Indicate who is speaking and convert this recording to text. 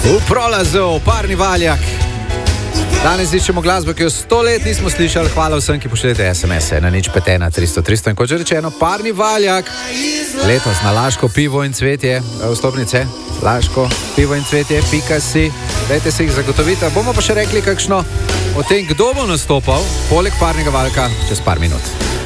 Speaker 1: Prolazov, Parni Valjak. Danes iščemo glasbo, ki jo 100 let nismo slišali. Hvala vsem, ki pošljete SMS-e na 051 300 300. In kot že rečeno, Parni Valjak. Letos na Laško pivo in cvetje, vstopnice, Laško pivo in cvetje, .si. Dajte se jih zagotoviti. Bomo pa še rekli kakšno o tem, kdo bo nastopal poleg Parnega Valjka čez par minut.